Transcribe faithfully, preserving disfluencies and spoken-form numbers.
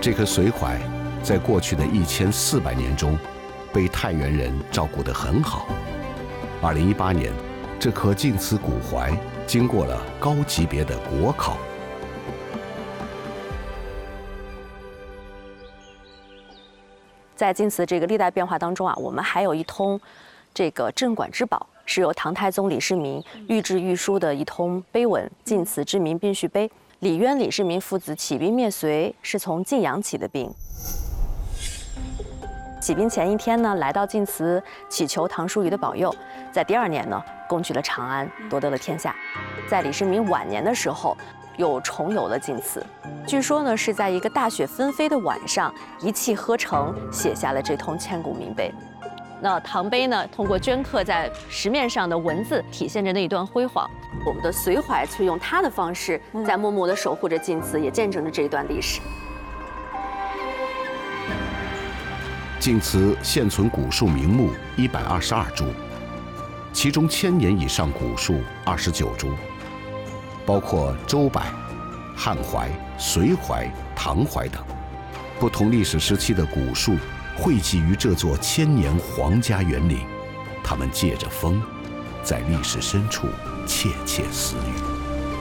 这棵髓槐在过去的一千四百年中，被太原人照顾得很好。二零一八年，这棵晋祠古槐经过了高级别的国考。 在晋祠这个历代变化当中啊，我们还有一通这个镇馆之宝，是由唐太宗李世民御制御书的一通碑文《晋祠之民兵序碑》。李渊、李世民父子起兵灭隋，是从晋阳起的兵。起兵前一天呢，来到晋祠祈求唐叔虞的保佑。在第二年呢，攻取了长安，夺得了天下。在李世民晚年的时候，又重游了晋祠。据说呢，是在一个大雪纷飞的晚上，一气呵成写下了这通千古名碑。那唐碑呢，通过镌刻在石面上的文字，体现着那一段辉煌。我们的髓槐却用它的方式，在默默地守护着晋祠，也见证着这一段历史。 晋祠现存古树名木一百二十二株，其中千年以上古树二十九株，包括周柏、汉槐、隋槐、唐槐等不同历史时期的古树汇集于这座千年皇家园林，它们借着风，在历史深处窃窃私语。